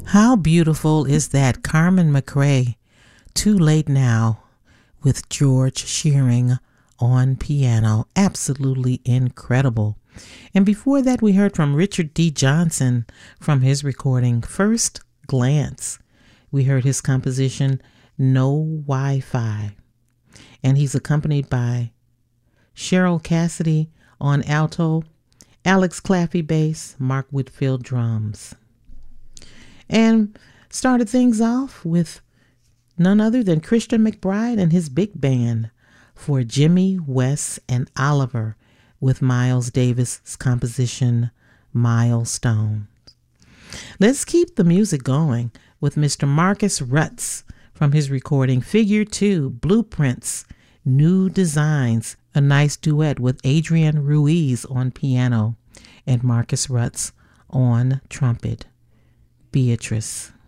How beautiful is that Carmen McRae, Too Late Now, with George Shearing on piano. Absolutely incredible. And before that, we heard from Richard D. Johnson from his recording, First Glance. We heard his composition, No Wi-Fi. And he's accompanied by Cheryl Cassidy on alto, Alex Claffey bass, Mark Whitfield drums. And started things off with none other than Christian McBride and his big band for Jimmy, Wes, and Oliver with Miles Davis' composition, Milestones. Let's keep the music going with Mr. Marcus Rutz from his recording Figure 2, Blueprints, New Designs, a nice duet with Adrian Ruiz on piano and Marcus Rutz on trumpet. Beatrice.